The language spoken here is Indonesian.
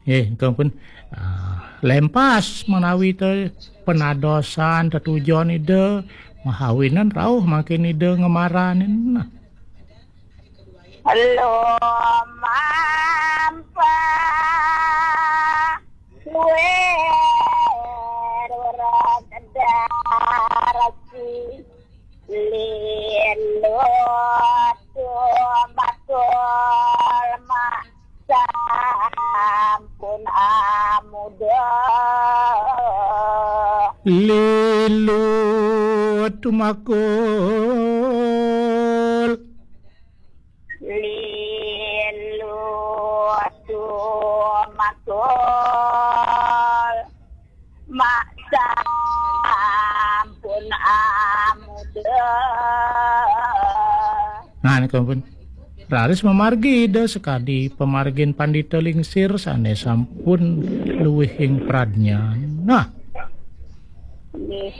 Kampun lempas menawi teh penadosan tetujuan ide mahawinan rauh makin ide ngemaranin nah. Halo mampa kue darasi lindo matul maksa ampun amuda Lilu tumakul lilu tumakul maksa ampun amuda. Nah ini kampun raris memargi ide sekadi pemargin pandita lingsir sanes sampun luwih ing pradnya nah